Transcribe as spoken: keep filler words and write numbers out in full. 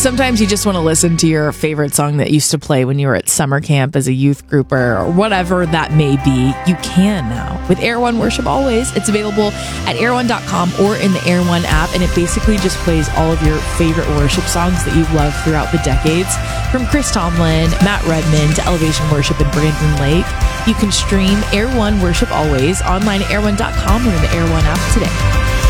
Sometimes you just want to listen to your favorite song that used to play when you were at summer camp as a youth grouper or whatever that may be. You can now with Air One Worship Always. It's available at air one dot com or in the Air One app, and it basically just plays all of your favorite worship songs that you've loved throughout the decades, from Chris Tomlin, Matt Redman to Elevation Worship and Brandon Lake. You can stream Air One Worship Always online at air one dot com or in the Air One app today.